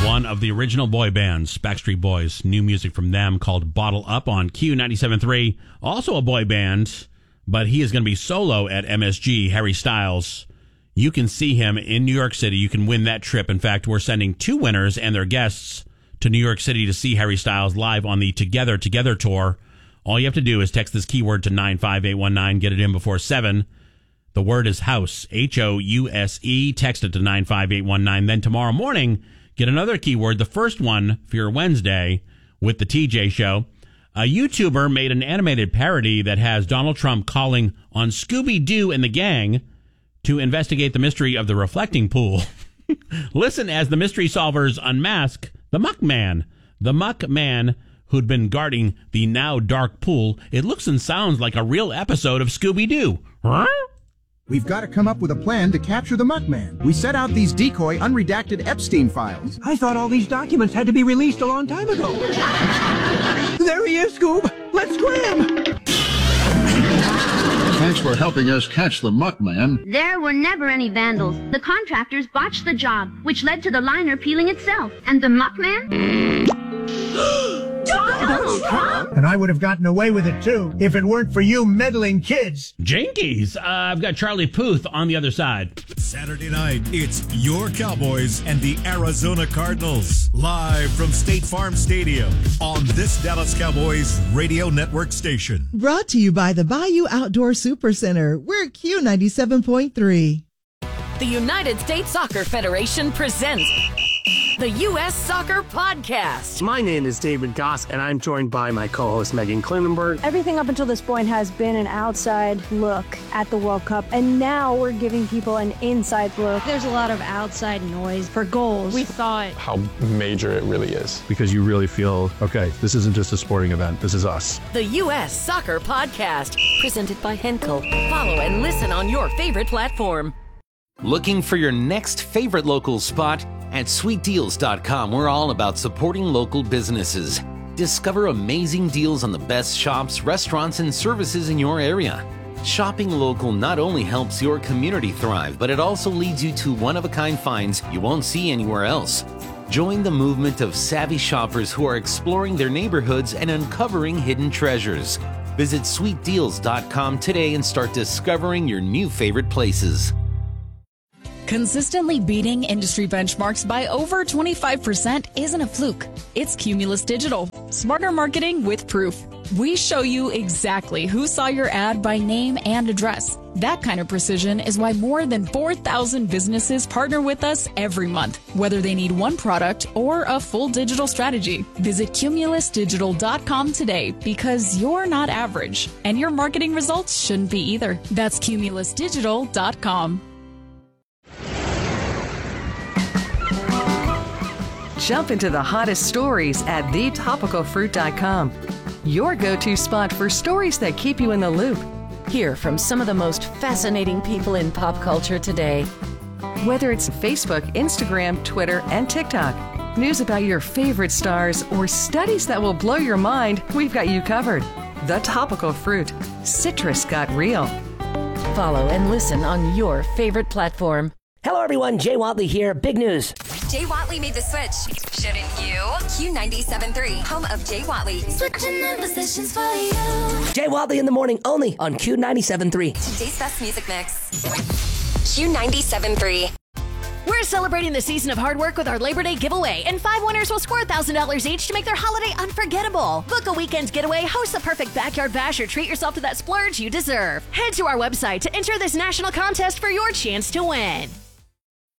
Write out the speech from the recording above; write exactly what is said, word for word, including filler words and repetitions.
One of the original boy bands, Backstreet Boys. New music from them called Bottle Up on Q ninety-seven point three. Also a boy band, but he is going to be solo at M S G, Harry Styles. You can see him in New York City. You can win that trip. In fact, we're sending two winners and their guests to New York City to see Harry Styles live on the Together Together tour. All you have to do is text this keyword to nine five eight one nine. Get it in before seven. The word is house, H O U S E. Text it to nine five eight one nine. Then tomorrow morning, get another keyword, the first one for your Wednesday with the T J Show. A YouTuber made an animated parody that has Donald Trump calling on Scooby-Doo and the gang to investigate the mystery of the reflecting pool. Listen as the mystery solvers unmask the Muck Man. The Muck Man who'd been guarding the now dark pool. It looks and sounds like a real episode of Scooby-Doo. Huh? We've got to come up with a plan to capture the Muckman. We set out these decoy, unredacted Epstein files. I thought all these documents had to be released a long time ago. There he is, Scoob. Let's scram. Thanks for helping us catch the Muckman. There were never any vandals. The contractors botched the job, which led to the liner peeling itself. And the Muckman? Donald Trump? And I would have gotten away with it, too, if it weren't for you meddling kids. Jinkies. Uh, I've got Charlie Puth on the other side. Saturday night, it's your Cowboys and the Arizona Cardinals. Live from State Farm Stadium on this Dallas Cowboys radio network station. Brought to you by the Bayou Outdoor Supercenter. We're Q ninety-seven point three. The United States Soccer Federation presents the U S Soccer Podcast. My name is David Goss, and I'm joined by my co-host Megan Klinenberg. Everything up until this point has been an outside look at the World Cup, and now we're giving people an inside look. There's a lot of outside noise for goals. We thought how major it really is. Because you really feel, okay, this isn't just a sporting event, this is us. The U S Soccer Podcast, presented by Henkel. Follow and listen on your favorite platform. Looking for your next favorite local spot? At sweet deals dot com, we're all about supporting local businesses. Discover amazing deals on the best shops, restaurants, and services in your area. Shopping local not only helps your community thrive, but it also leads you to one-of-a-kind finds you won't see anywhere else. Join the movement of savvy shoppers who are exploring their neighborhoods and uncovering hidden treasures. Visit sweet deals dot com today and start discovering your new favorite places. Consistently beating industry benchmarks by over twenty-five percent isn't a fluke. It's Cumulus Digital. Smarter marketing with proof. We show you exactly who saw your ad by name and address. That kind of precision is why more than four thousand businesses partner with us every month, whether they need one product or a full digital strategy. Visit Cumulus Digital dot com today because you're not average, and your marketing results shouldn't be either. That's Cumulus Digital dot com. Jump into the hottest stories at the topical fruit dot com. Your go-to spot for stories that keep you in the loop. Hear from some of the most fascinating people in pop culture today. Whether it's Facebook, Instagram, Twitter, and TikTok, news about your favorite stars, or studies that will blow your mind, we've got you covered. The Topical Fruit. Citrus got real. Follow and listen on your favorite platform. Hello, everyone. Jay Watley here. Big news. Jay Watley made the switch. Shouldn't you? Q ninety-seven point three, home of Jay Watley. Switching the positions for you. Jay Watley in the morning, only on Q ninety-seven point three. Today's best music mix. Q ninety-seven point three. We're celebrating the season of hard work with our Labor Day giveaway, and five winners will score one thousand dollars each to make their holiday unforgettable. Book a weekend getaway, host the perfect backyard bash, or treat yourself to that splurge you deserve. Head to our website to enter this national contest for your chance to win.